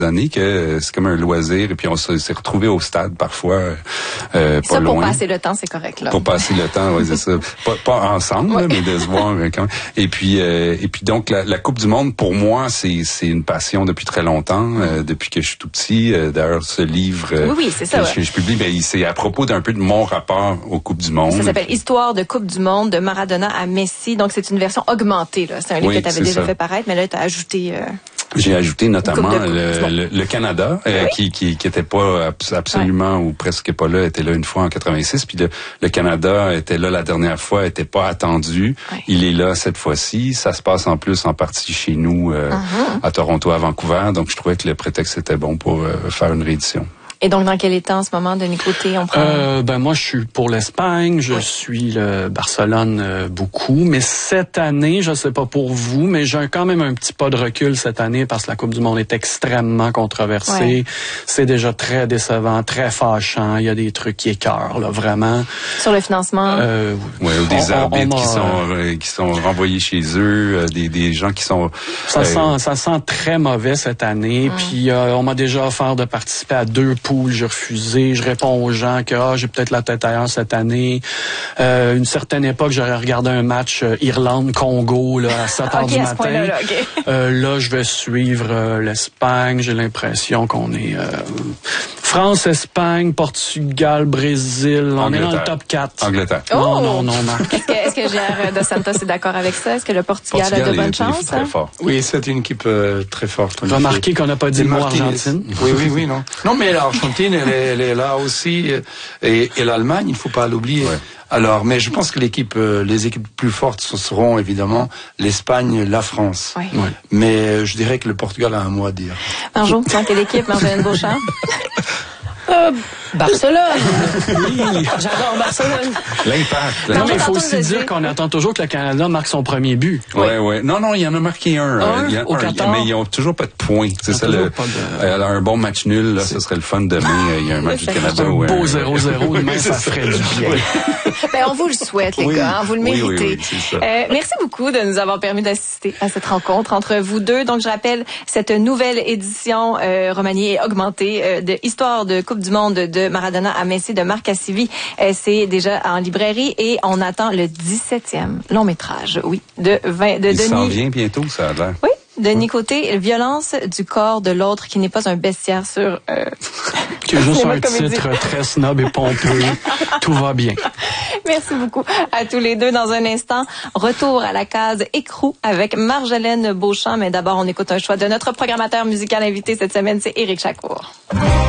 années que c'est comme un loisir et puis on s'est retrouvés au stade parfois pas ça, loin. pour passer le temps, c'est correct, là. Pour passer le temps, oui, c'est ça. Pas ensemble, là, mais de se voir quand même. Et puis donc la Coupe du Monde pour moi c'est une passion depuis très longtemps, depuis que je suis tout petit. D'ailleurs ce livre oui, c'est ça, que je publie, c'est à propos d'un peu de mon rapport aux Coupes du Monde. Ça s'appelle Histoire de Coupe du Monde de Maradona à Messi. Donc c'est une version augmentée, là. C'est un livre que tu avais déjà fait paraître, mais là tu as ajouté j'ai ajouté notamment le Canada, qui était pas absolument ou presque pas là, était là une fois en 86, puis le Canada était là la dernière fois, était pas attendu. Il est là cette fois-ci. Ça se passe en plus en partie chez nous à Toronto, à Vancouver. Donc je trouvais que le prétexte était bon pour faire une réédition. Et donc, dans quel état en ce moment, Denis Côté, on prend? Moi, je suis pour l'Espagne. Je suis le Barcelone beaucoup. Mais cette année, je sais pas pour vous, mais j'ai quand même un petit pas de recul cette année parce que la Coupe du Monde est extrêmement controversée. Ouais. C'est déjà très décevant, très fâchant. Il y a des trucs qui écœurent, là, vraiment. Sur le financement? Oui, ou des arbitres qui sont renvoyés chez eux, des gens qui sont... Ça sent très mauvais cette année. Puis, on m'a déjà offert de participer à 2 j'ai refusé. Je réponds aux gens que j'ai peut-être la tête ailleurs cette année. Une certaine époque, j'aurais regardé un match Irlande-Congo là, à 7h du matin. Là, je vais suivre l'Espagne. J'ai l'impression qu'on est France, Espagne, Portugal, Brésil. On est dans le top 4. Angleterre. Non, Marc. Est-ce que Gérard Dos Santos est d'accord avec ça? Est-ce que le Portugal a de bonnes chances? Très fort. Oui, c'est une équipe très forte. Remarquez qu'on n'a pas dit le mot Argentine. Oui, non. Non, mais l'Argentine, elle est là aussi. Et l'Allemagne, il ne faut pas l'oublier. Ouais. Alors, mais je pense que les équipes plus fortes, ce seront évidemment l'Espagne, la France. Oui. Ouais. Mais je dirais que le Portugal a un mot à dire. Marjo, dans quelle équipe, Marjolaine Beauchamp? Barcelone. Oui. J'adore Barcelone. L'impact. Non, mais il faut aussi dire qu'on attend toujours que le Canada marque son premier but. Oui. Non, il y en a marqué un. Au Qatar. Mais ils n'ont toujours pas de points. C'est ça un bon match nul, là, ce serait le fun demain. Il y a un match du Canada. Un beau 0-0 demain, ça ferait du bien. On vous le souhaite, les gars. Hein, vous le méritez. Oui, merci beaucoup de nous avoir permis d'assister à cette rencontre entre vous deux. Donc, je rappelle cette nouvelle édition remaniée et augmentée de Histoire de Coupe du Monde de Maradona à Messi de Marc Cassivi. C'est déjà en librairie et on attend le 17e long métrage, de Denis. Il s'en vient bientôt, ça a l'air. Oui. Denis Côté, violence du corps de l'autre qui n'est pas un bestiaire sur... qui est juste un titre très snob et pompeux. Tout va bien. Merci beaucoup à tous les deux. Dans un instant, retour à la case écrou avec Marjolaine Beauchamp. Mais d'abord, on écoute un choix de notre programmateur musical invité cette semaine, c'est Éric Chacour.